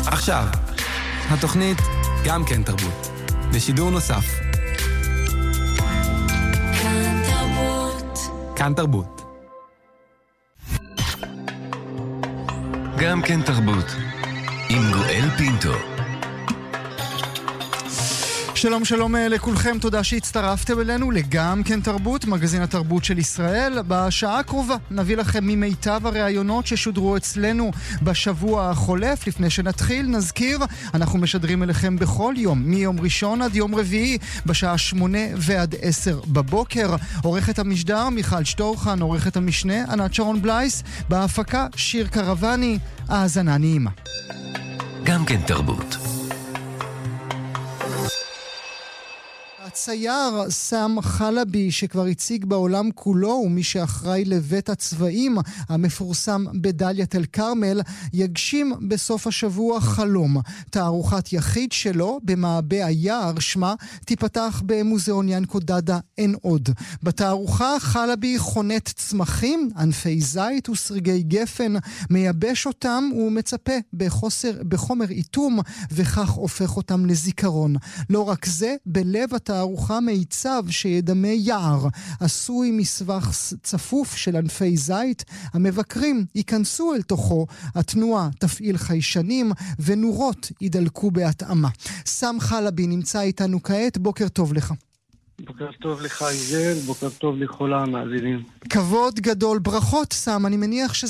עכשיו, התוכנית גם כן תרבות, בשידור נוסף. כאן תרבות. גם כן תרבות, עם גואל פינטו. שלום שלום לכולכם, תודה שהצטרפתם אלינו לגם כן תרבות, מגזין התרבות של ישראל. בשעה הקרובה נביא לכם ממיטב הראיונות ששודרו אצלנו בשבוע החולף. לפני שנתחיל נזכיר, אנחנו משדרים אליכם בכל יום, מיום ראשון עד יום רביעי, בשעה 8 ועד 10 בבוקר. עורכת המשדר מיכל שטורחן, עורכת המשנה ענת שרון בלייס, בהפקה שיר קרבני. האזנה נעימה. גם כן תרבות. הצייר סם חלבי, שכבר הציג בעולם כולו ומי שאחראי לבית הצבעים המפורסם בדליית אל כרמל, יגשים בסוף השבוע חלום. תערוכת יחיד שלו במעבה היער שמה תיפתח במוזיאון ינקו דדה אין עוד. בתערוכה חלבי חונת צמחים, ענפי זית וסרגי גפן, מייבש אותם ומצפה בחומר איתום, וכך הופך אותם לזיכרון. לא רק זה, בלב התערוכה מיצב שידמה יער, עשוי מסבך צפוף של ענפי זית. המבקרים ייכנסו אל תוכו, התנועה תפעיל חיישנים ונורות ידלקו בהתאמה. סם חלבי נמצא איתנו כעת, בוקר טוב לך. בוקר טוב לך איזל, בוקר טוב לכל המאזינים. כבוד גדול, ברכות סם, אני מניח שזה